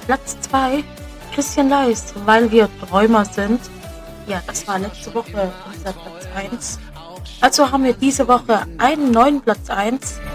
Platz 2, Christian Leis, weil wir Träumer sind. Ja, das war letzte Woche unser Platz 1. Also haben wir diese Woche einen neuen Platz 1.